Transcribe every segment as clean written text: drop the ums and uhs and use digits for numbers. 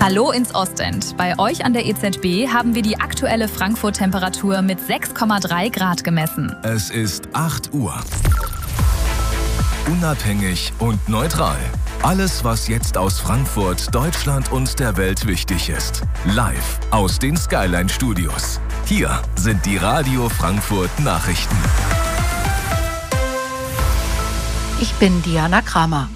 Hallo ins Ostend. Bei euch an der EZB haben wir die aktuelle Frankfurt-Temperatur mit 6,3 Grad gemessen. Es ist 8 Uhr. Unabhängig und neutral. Alles, was jetzt aus Frankfurt, Deutschland und der Welt wichtig ist. Live aus den Skyline-Studios. Hier sind die Radio Frankfurt Nachrichten. Ich bin Diana Kramer.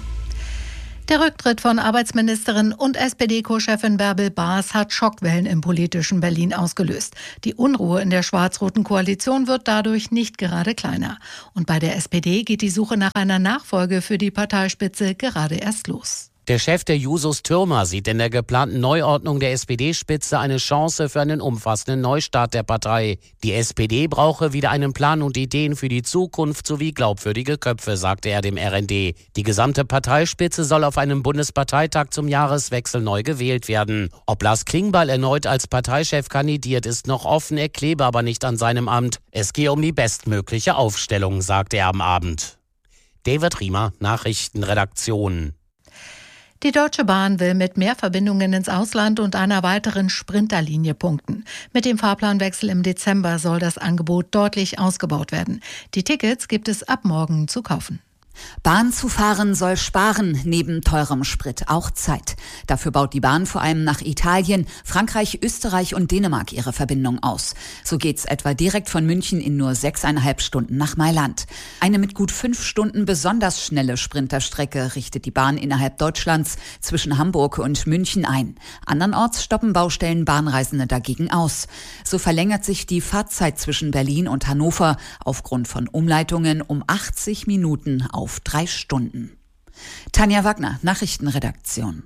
Der Rücktritt von Arbeitsministerin und SPD-Co-Chefin Bärbel Baas hat Schockwellen im politischen Berlin ausgelöst. Die Unruhe in der schwarz-roten Koalition wird dadurch nicht gerade kleiner. Und bei der SPD geht die Suche nach einer Nachfolge für die Parteispitze gerade erst los. Der Chef der Jusos Thürmer sieht in der geplanten Neuordnung der SPD-Spitze eine Chance für einen umfassenden Neustart der Partei. Die SPD brauche wieder einen Plan und Ideen für die Zukunft sowie glaubwürdige Köpfe, sagte er dem RND. Die gesamte Parteispitze soll auf einem Bundesparteitag zum Jahreswechsel neu gewählt werden. Ob Lars Klingbeil erneut als Parteichef kandidiert, ist noch offen, er klebe aber nicht an seinem Amt. Es gehe um die bestmögliche Aufstellung, sagte er am Abend. David Riemer, Nachrichtenredaktion. Die Deutsche Bahn will mit mehr Verbindungen ins Ausland und einer weiteren Sprinterlinie punkten. Mit dem Fahrplanwechsel im Dezember soll das Angebot deutlich ausgebaut werden. Die Tickets gibt es ab morgen zu kaufen. Bahn zu fahren soll sparen, neben teurem Sprit auch Zeit. Dafür baut die Bahn vor allem nach Italien, Frankreich, Österreich und Dänemark ihre Verbindung aus. So geht's etwa direkt von München in nur 6,5 Stunden nach Mailand. Eine mit gut 5 Stunden besonders schnelle Sprinterstrecke richtet die Bahn innerhalb Deutschlands zwischen Hamburg und München ein. Andernorts stoppen Baustellen Bahnreisende dagegen aus. So verlängert sich die Fahrzeit zwischen Berlin und Hannover aufgrund von Umleitungen um 80 Minuten auf 3 Stunden. Tanja Wagner, Nachrichtenredaktion.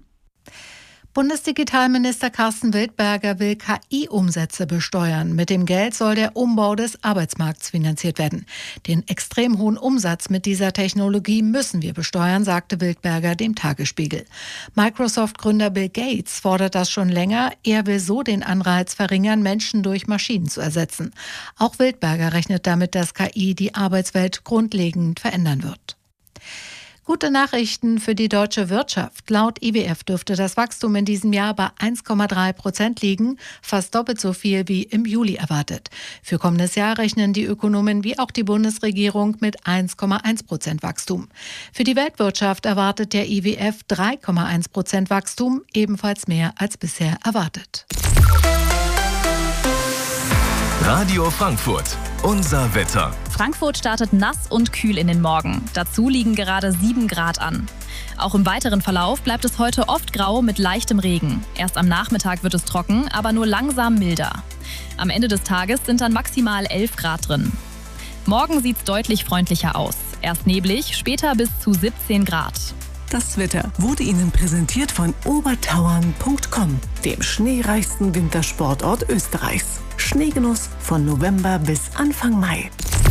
Bundesdigitalminister Carsten Wildberger will KI-Umsätze besteuern. Mit dem Geld soll der Umbau des Arbeitsmarkts finanziert werden. Den extrem hohen Umsatz mit dieser Technologie müssen wir besteuern, sagte Wildberger dem Tagesspiegel. Microsoft-Gründer Bill Gates fordert das schon länger. Er will so den Anreiz verringern, Menschen durch Maschinen zu ersetzen. Auch Wildberger rechnet damit, dass KI die Arbeitswelt grundlegend verändern wird. Gute Nachrichten für die deutsche Wirtschaft. Laut IWF dürfte das Wachstum in diesem Jahr bei 1,3% liegen, fast doppelt so viel wie im Juli erwartet. Für kommendes Jahr rechnen die Ökonomen wie auch die Bundesregierung mit 1,1% Wachstum. Für die Weltwirtschaft erwartet der IWF 3,1% Wachstum, ebenfalls mehr als bisher erwartet. Radio Frankfurt, unser Wetter. Frankfurt startet nass und kühl in den Morgen. Dazu liegen gerade 7 Grad an. Auch im weiteren Verlauf bleibt es heute oft grau mit leichtem Regen. Erst am Nachmittag wird es trocken, aber nur langsam milder. Am Ende des Tages sind dann maximal 11 Grad drin. Morgen sieht es deutlich freundlicher aus. Erst neblig, später bis zu 17 Grad. Das Wetter wurde Ihnen präsentiert von obertauern.com, dem schneereichsten Wintersportort Österreichs. Schneegenuss von November bis Anfang Mai.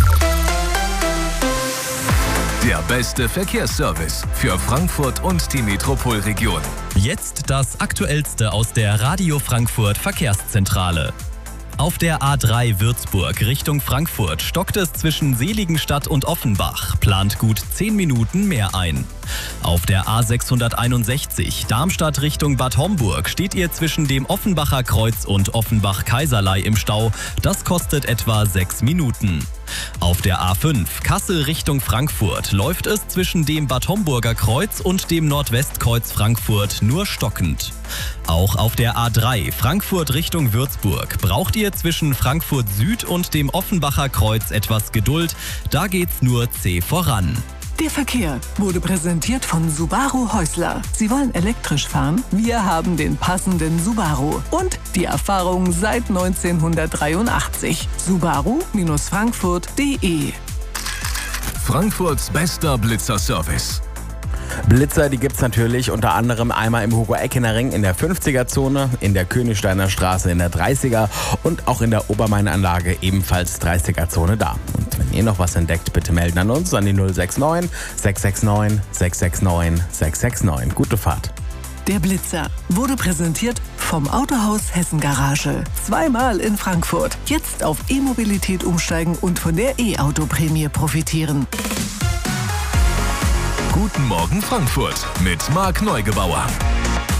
Der beste Verkehrsservice für Frankfurt und die Metropolregion. Jetzt das Aktuellste aus der Radio Frankfurt Verkehrszentrale. Auf der A3 Würzburg Richtung Frankfurt stockt es zwischen Seligenstadt und Offenbach, plant gut 10 Minuten mehr ein. Auf der A661 Darmstadt Richtung Bad Homburg steht ihr zwischen dem Offenbacher Kreuz und Offenbach-Kaiserlei im Stau. Das kostet etwa 6 Minuten. Auf der A5 Kassel Richtung Frankfurt läuft es zwischen dem Bad Homburger Kreuz und dem Nordwestkreuz Frankfurt nur stockend. Auch auf der A3 Frankfurt Richtung Würzburg braucht ihr zwischen Frankfurt Süd und dem Offenbacher Kreuz etwas Geduld. Da geht's nur zäh voran. Der Verkehr wurde präsentiert von Subaru Häusler. Sie wollen elektrisch fahren? Wir haben den passenden Subaru und die Erfahrung seit 1983. Subaru-Frankfurt.de. Frankfurts bester Blitzer-Service. Blitzer, die gibt's natürlich unter anderem einmal im Hugo-Eckener Ring in der 50er-Zone, in der Königsteiner Straße in der 30er und auch in der Obermain-Anlage ebenfalls 30er-Zone da. Und wenn ihr noch was entdeckt, bitte melden an uns an die 069 669 669 669. Gute Fahrt. Der Blitzer wurde präsentiert vom Autohaus Hessen Garage. Zweimal in Frankfurt. Jetzt auf E-Mobilität umsteigen und von der E-Auto-Prämie profitieren. Guten Morgen Frankfurt mit Marc Neugebauer.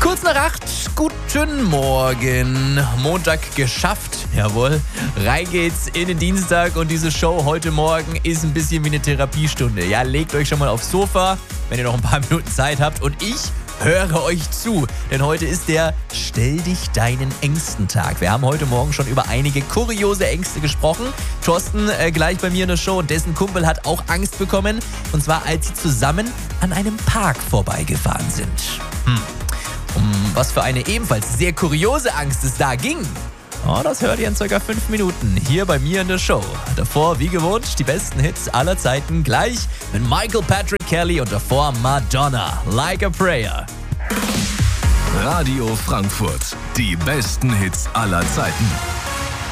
Kurz nach 8, guten Morgen. Montag geschafft, jawohl. Rein geht's in den Dienstag und diese Show heute Morgen ist ein bisschen wie eine Therapiestunde. Ja, legt euch schon mal aufs Sofa, wenn ihr noch ein paar Minuten Zeit habt und ich höre euch zu, denn heute ist der Stell dich deinen Ängsten Tag. Wir haben heute Morgen schon über einige kuriose Ängste gesprochen. Thorsten gleich bei mir in der Show und dessen Kumpel hat auch Angst bekommen. Und zwar, als sie zusammen an einem Park vorbeigefahren sind. Um was für eine ebenfalls sehr kuriose Angst es da ging. Oh, das hört ihr in ca. 5 Minuten hier bei mir in der Show. Davor, wie gewohnt, die besten Hits aller Zeiten gleich mit Michael Patrick Kelly und davor Madonna, Like a Prayer. Radio Frankfurt, die besten Hits aller Zeiten.